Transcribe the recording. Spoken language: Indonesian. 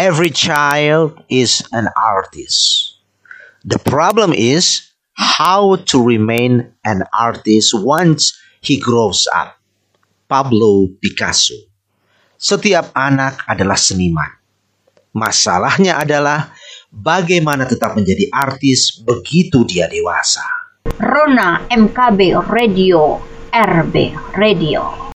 Every child is an artist. The problem is how to remain an artist once he grows up. Pablo Picasso. Setiap anak adalah seniman. Masalahnya adalah bagaimana tetap menjadi artis begitu dia dewasa. Rona MKB Radio, RB Radio.